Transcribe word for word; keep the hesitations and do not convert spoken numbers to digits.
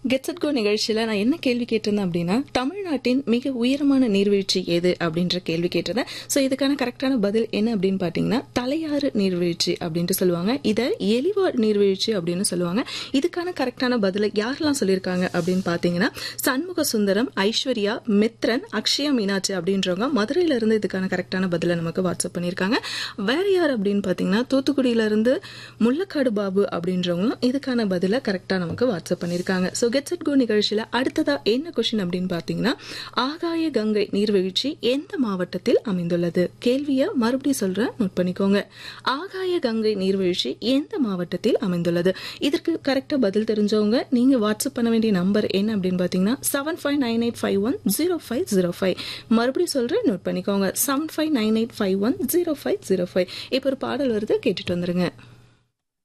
Gets it go நிகழ்ச்சியில் நான் என்ன கேள்வி கேட்டிருந்தேன் அப்படின்னா, தமிழ்நாட்டின் மிக உயரமான நீர்வீழ்ச்சி எது அப்படின்ற கேள்வி கேட்டிருந்தேன். ஸோ இதுக்கான கரெக்டான பதில் என்ன அப்படின்னு பார்த்தீங்கன்னா, தலையாறு நீர்வீழ்ச்சி அப்படின்ட்டு சொல்லுவாங்க. இதை எலிவார் நீர்வீழ்ச்சி அப்படின்னு சொல்லுவாங்க. இதுக்கான கரெக்டான பதிலை யாரெல்லாம் சொல்லியிருக்காங்க அப்படின்னு பார்த்தீங்கன்னா, சண்முக சுந்தரம், ஐஸ்வர்யா, மித்ரன், அக்ஷயா மீனாட்சி அப்படின்றவங்க மதுரையிலிருந்து இதுக்கான கரெக்டான பதிலை நமக்கு வாட்ஸ்அப் பண்ணியிருக்காங்க. வேற யார் அப்படின்னு பார்த்தீங்கன்னா, தூத்துக்குடியிலிருந்து முள்ளக்காடு பாபு அப்படின்றவங்களும் இதுக்கான பதிலை கரெக்டாக நமக்கு வாட்ஸ்அப் பண்ணியிருக்காங்க. ஸோ கெட்ஸ் இட் கோ நிகழ்ச்சியில் அடுத்ததா என்ன கொஸ்டின் அப்படின்னு பார்த்தீங்கன்னா, ஆகாய கங்கை நீர்வீழ்ச்சி எந்த மாவட்டத்தில் அமைந்துள்ளது? கேள்வியை மறுபடியும் சொல்றேன், நோட் பண்ணிக்கோங்க. ஆகாய கங்கை நீர்வீழ்ச்சி எந்த மாவட்டத்தில் அமைந்துள்ளது? இதற்கு கரெக்டா பதில் தெரிஞ்சவங்க நீங்க வாட்ஸ்அப் பண்ண வேண்டிய நம்பர் என்ன அப்படின்னு பார்த்தீங்கன்னா, seven five nine eight five one zero five zero five. மறுபடியும் சொல்றேன், நோட் பண்ணிக்கோங்க. Seven five nine eight five one zero five zero five. இப்போ ஒரு பாடல் வருது, கேட்டுட்டு வந்துருங்க.